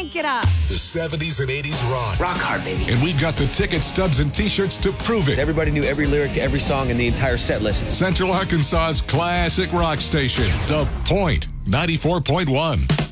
crank it up. The 70s and 80s rock. Rock hard, baby. And we've got the ticket stubs and T-shirts to prove it. Everybody knew every lyric to every song in the entire set list. Central Arkansas's classic rock station, The Point, 94.1.